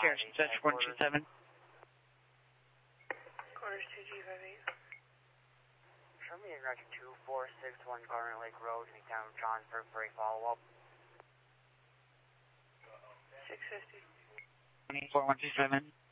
Sheriff Dispatch 127. Quarters 2G58. Show me in direction 2461 Garnet Lake Road, in the town of Johnsburg for a follow-up. 650. 24127.